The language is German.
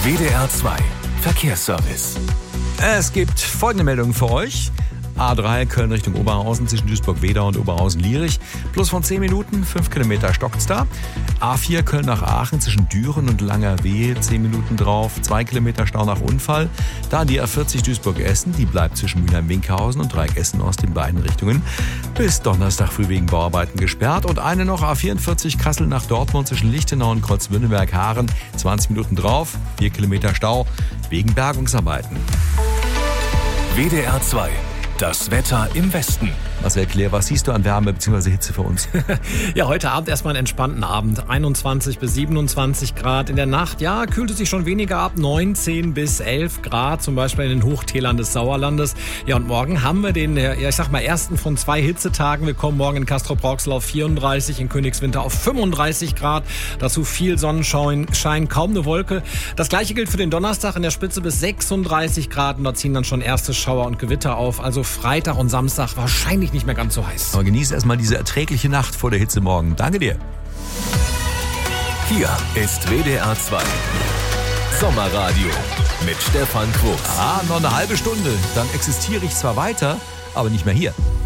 WDR 2 Verkehrsservice. Es gibt folgende Meldungen für euch. A3 Köln Richtung Oberhausen zwischen Duisburg-Wedau und Oberhausen-Lierich. Plus von 10 Minuten, 5 Kilometer stockt's da. A4 Köln nach Aachen zwischen Düren und Langerwehe, 10 Minuten drauf. 2 Kilometer Stau nach Unfall. Dann die A40 Duisburg-Essen, die bleibt zwischen Mülheim-Winkhausen und Dreieck Essen-Ost in beiden Richtungen. Bis Donnerstag früh wegen Bauarbeiten gesperrt. Und eine noch A44 Kassel nach Dortmund zwischen Lichtenau und Kreuzwünneberg-Haaren. 20 Minuten drauf, 4 Kilometer Stau wegen Bergungsarbeiten. WDR 2. Das Wetter im Westen. Marcel Claire, was siehst du an Wärme bzw. Hitze für uns? Ja, heute Abend erstmal einen entspannten Abend. 21 bis 27 Grad. In der Nacht, ja, kühlt es sich schon weniger ab. 19 bis 11 Grad, zum Beispiel in den Hochtälern des Sauerlandes. Ja, und morgen haben wir den, ersten von 2 Hitzetagen. Wir kommen morgen in Castrop-Rauxel auf 34, in Königswinter auf 35 Grad. Dazu viel Sonnenschein, kaum eine Wolke. Das gleiche gilt für den Donnerstag, in der Spitze bis 36 Grad. Und da ziehen dann schon erste Schauer und Gewitter auf. Also Freitag und Samstag wahrscheinlich nicht mehr ganz so heiß. Aber genieß erstmal diese erträgliche Nacht vor der Hitze morgen. Danke dir. Hier ist WDR 2 Sommerradio mit Stefan Quuchs. Noch eine halbe Stunde. Dann existiere ich zwar weiter, aber nicht mehr hier.